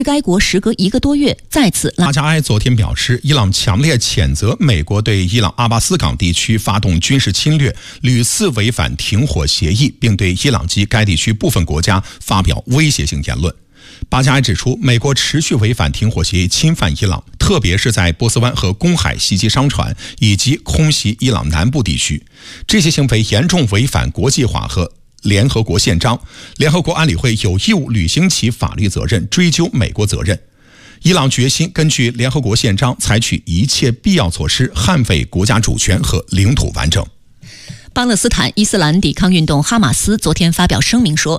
该国时隔1个多月再次巴加埃昨天表示，伊朗强烈谴责美国对伊朗阿巴斯港地区发动军事侵略，屡次违反停火协议，并对伊朗及该地区部分国家发表威胁性言论。巴加埃指出，美国持续违反停火协议，侵犯伊朗，特别是在波斯湾和公海袭击商船以及空袭伊朗南部地区，这些行为严重违反国际法和联合国宪章，联合国安理会有义务履行其法律责任，追究美国责任。伊朗决心根据联合国宪章采取一切必要措施，捍卫国家主权和领土完整。 巴勒斯坦伊斯兰抵抗运动哈马斯昨天发表声明说，